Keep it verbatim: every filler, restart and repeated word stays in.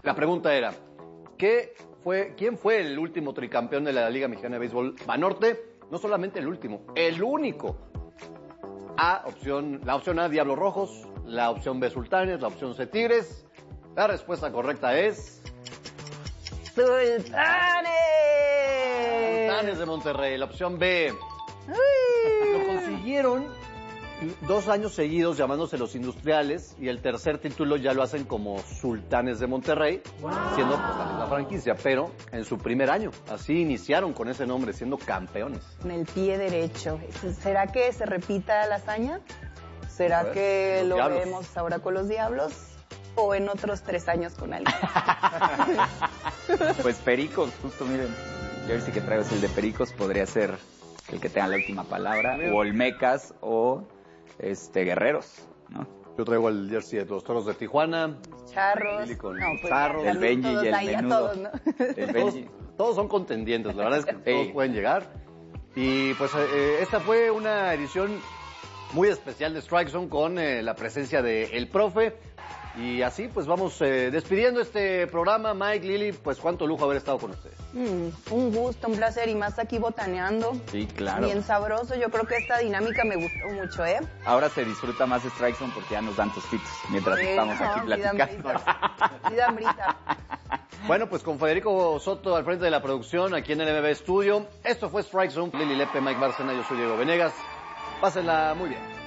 La pregunta era, ¿qué fue, ¿quién fue el último tricampeón de la Liga Mexicana de Béisbol Banorte? No solamente el último, el único. A, opción, la opción A, Diablos Rojos, la opción B, Sultanes, la opción C, Tigres. La respuesta correcta es... ¡Sultanes! Sultanes de Monterrey, la opción B. Uy. Lo consiguieron dos años seguidos llamándose los Industriales y el tercer título ya lo hacen como Sultanes de Monterrey, wow. siendo pues, la misma franquicia, pero en su primer año. Así iniciaron con ese nombre, siendo campeones. En el pie derecho. ¿Será que se repita la hazaña? ¿Será ver, que lo diablos. vemos ahora con los Diablos? ¿O en otros tres años con alguien? Pues Pericos, justo miren. Jersey que traigo es el de Pericos, podría ser el que tenga la última palabra, o Olmecas, o este Guerreros, ¿no? Yo traigo el jersey de los Toros de Tijuana. Charros. Con no, pues, Charros. El Benji y el Menudo. Todos, ¿no? El Benji. Todos, todos son contendientes, la verdad es que todos pueden llegar. Y pues eh, esta fue una edición muy especial de Strike Zone con eh, la presencia de El Profe. Y así pues vamos eh, despidiendo este programa. Mike, Lili, pues cuánto lujo haber estado con ustedes. Mm, un gusto, un placer y más aquí botaneando. Sí, claro. Bien sabroso, yo creo que esta dinámica me gustó mucho, ¿eh? Ahora se disfruta más Strike Zone porque ya nos dan tostitos mientras sí, estamos no, aquí platicando. Vida hambrita. Bueno, pues con Federico Soto al frente de la producción aquí en el M B Studio. Esto fue Strike Zone. Lili Lepe, Mike Bárcena, yo soy Diego Venegas. Pásenla muy bien.